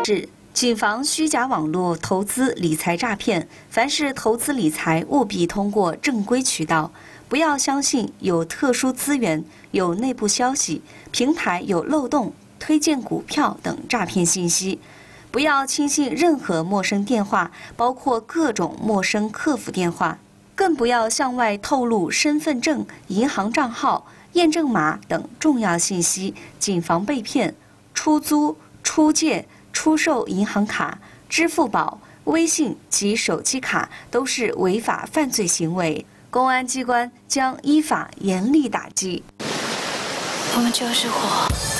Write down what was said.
谨防虚假网络投资理财诈骗，凡是投资理财务必通过正规渠道，不要相信有特殊资源、有内部消息、平台有漏洞、推荐股票等诈骗信息。不要轻信任何陌生电话，包括各种陌生客服电话，更不要向外透露身份证、银行账号、验证码等重要信息，谨防被骗。出租、出借、出售银行卡、支付宝、微信及手机卡都是违法犯罪行为，公安机关将依法严厉打击。 我们就是火。